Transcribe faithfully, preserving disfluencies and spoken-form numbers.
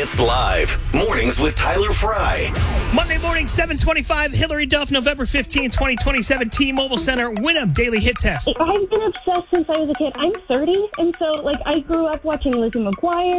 Hits Live. Mornings with Tyler Fry. Monday morning, seven twenty-five. Hillary Duff, November fifteenth, twenty twenty-seven. T-Mobile Center. Winamp Daily Hit Test. I've been obsessed since I was a kid. I'm thirty, and so, like, I grew up watching Lizzie McGuire.